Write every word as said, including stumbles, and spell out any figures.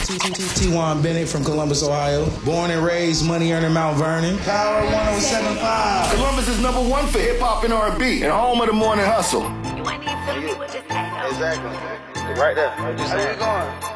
T-Juan Bennett from Columbus, Ohio. Born and raised, money earning Mount Vernon. Power one oh seven point five. Columbus is number one for hip-hop and R and B, and home of the morning hustle. You ain't even feel me with this. Exactly. Right there. How you going?